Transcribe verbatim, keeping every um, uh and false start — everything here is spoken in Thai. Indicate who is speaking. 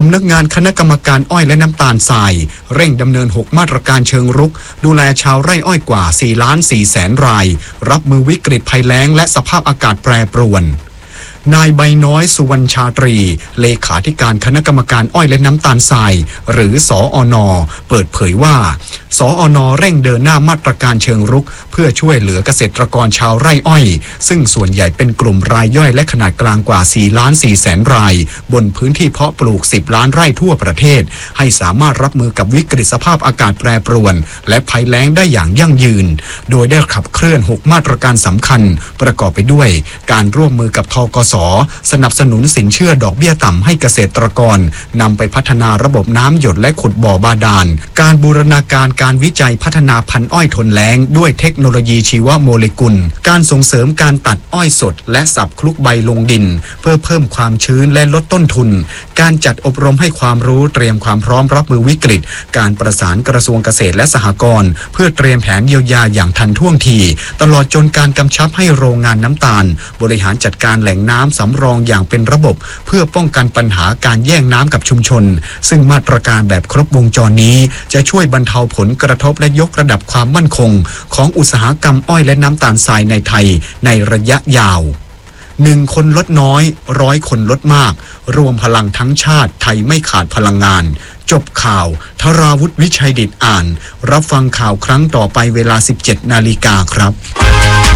Speaker 1: ำนักงานคณะกรรมการอ้อยและน้ำตาลทรายเร่งดำเนินหกมาตรการเชิงรุกดูแลชาวไร่อ้อยกว่าสี่ล้านสี่แสนรายรับมือวิกฤตภัยแล้งและสภาพอากาศแปรปรวนนายใบน้อยสุวรรณชาตรีเลขาธิการคณะกรรมการอ้อยและน้ำตาลทรายหรือสออนเปิดเผยว่าสออนเร่งเดินหน้ามาตรการเชิงรุกเพื่อช่วยเหลือเกษตรกรชาวไร่อ้อยซึ่งส่วนใหญ่เป็นกลุ่มรายย่อยและขนาดกลางกว่าสี่ล้านสี่แสนรายบนพื้นที่เพาะปลูกสิบล้านไร่ทั่วประเทศให้สามารถรับมือกับวิกฤตสภาพอากาศแปรปรวนและภัยแล้งได้อย่างยั่งยืนโดยได้ขับเคลื่อนหกมาตรการสำคัญประกอบไปด้วยการร่วมมือกับธกส.สนับสนุนสินเชื่อดอกเบี้ยต่ำให้เกษตรกรนำไปพัฒนาระบบน้ำหยดและขุดบ่อบาดาลการบูรณาการการวิจัยพัฒนาพันธุ์อ้อยทนแล้งด้วยเทคโนโลยีชีวโมเลกุลการส่งเสริมการตัดอ้อยสดและสับคลุกใบลงดินเพื่อเพิ่มความชื้นและลดต้นทุนการจัดอบรมให้ความรู้เตรียมความพร้อมรับมือวิกฤตการประสานกระทรวงเกษตรและสหกรณ์เพื่อเตรียมแผนเยียวยาอย่างทันท่วงทีตลอดจนการกำชับให้โรงงานน้ำตาลบริหารจัดการแหล่งน้ำสำรองอย่างเป็นระบบเพื่อป้องกันปัญหาการแย่งน้ำกับชุมชนซึ่งมาตรการแบบครบวงจรนี้จะช่วยบรรเทาผลกระทบและยกระดับความมั่นคงของอุตสาหกรรมอ้อยและน้ำตาลทรายในไทยในระยะยาวหนึ่งคนลดน้อยร้อยคนลดมากรวมพลังทั้งชาติไทยไม่ขาดพลังงานจบข่าวธราวุฒิวิชัยดิษฐ์อ่านรับฟังข่าวครั้งต่อไปเวลา สิบเจ็ดนาฬิกาครับ